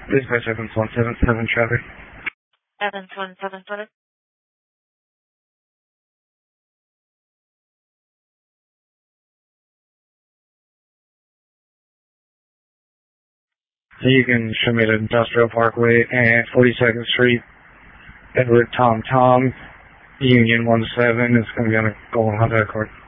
Dispatch 7177 traffic. 7177. You can show me the Industrial Parkway and 42nd Street, Edward Tom Tom, Union 17. It's going to be on a Golden Hot Accord.